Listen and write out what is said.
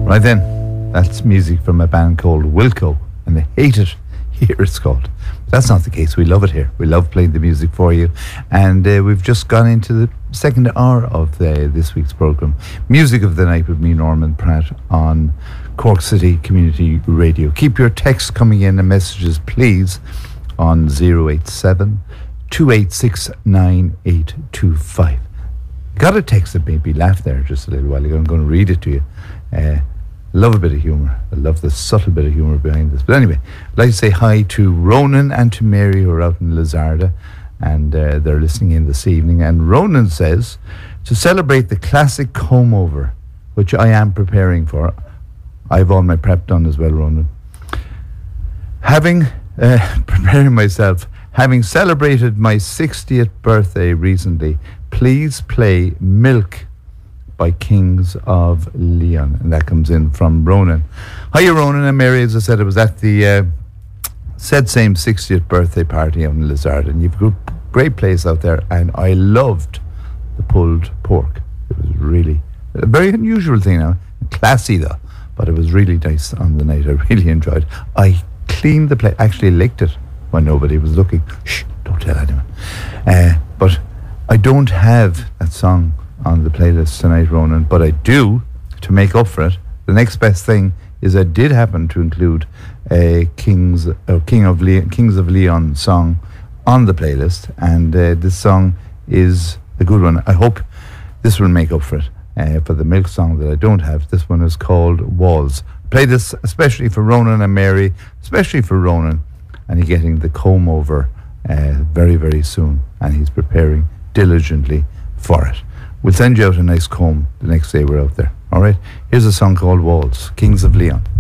Right then, that's music from a band called Wilco, and they hate it here, it's called. But that's not the case. We love it here. We love playing the music for you. And we've just gone into the second hour of this week's programme. Music of the Night with me, Norman Pratt, on Cork City Community Radio. Keep your texts coming in and messages, please, on 087 286 9825. Got a text that made me laugh there just a little while ago. I'm going to read it to you. Love a bit of humour. I love the subtle bit of humour behind this. But anyway, I'd like to say hi to Ronan and to Mary, who are out in Lizarda, and they're listening in this evening. And Ronan says, to celebrate the classic comb over, which I am preparing for. I have all my prep done as well, Ronan. Preparing myself, having celebrated my 60th birthday recently, please play Milk by Kings of Leon. And that comes in from Ronan. Hiya, Ronan and Mary. As I said, it was at the same 60th birthday party out in Lizard, and you've a great place out there, and I loved the pulled pork. It was really a very unusual thing now, classy though, but it was really nice on the night. I really enjoyed it. I cleaned the plate, actually licked it when nobody was looking. Shh, don't tell anyone. But I don't have that song on the playlist tonight, Ronan, but I do, to make up for it. The next best thing is I did happen to include a Kings of Leon song on the playlist, and this song is a good one. I hope this will make up for it. For the Milk song that I don't have, this one is called Walls. Play this especially for Ronan and Mary, especially for Ronan, and he's getting the comb over very, very soon, and he's preparing diligently for it. We'll send you out a nice comb the next day we're out there. All right? Here's a song called Walls, Kings of Leon.